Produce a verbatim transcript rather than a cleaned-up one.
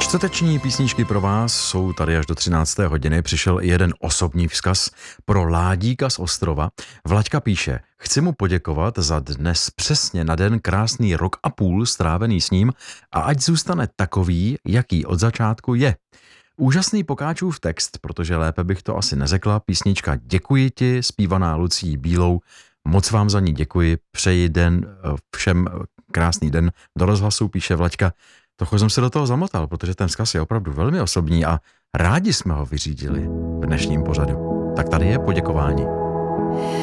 Čtvrteční písničky pro vás jsou tady až do třinácté hodiny. Přišel i jeden osobní vzkaz pro Ládíka z Ostrova. Vlaďka píše: chci mu poděkovat za dnes přesně na den krásný rok a půl strávený s ním a ať zůstane takový, jaký od začátku je. Úžasný Pokáčův text, protože lépe bych to asi neřekla. Písnička Děkuji ti, zpívaná Lucií Bílou. Moc vám za ní děkuji. Přeji den všem krásný den. Do rozhlasu píše Vlaďka. Trochu jsem se do toho zamotal, protože ten vzkaz je opravdu velmi osobní a rádi jsme ho vyřídili v dnešním pořadu. Tak tady je poděkování.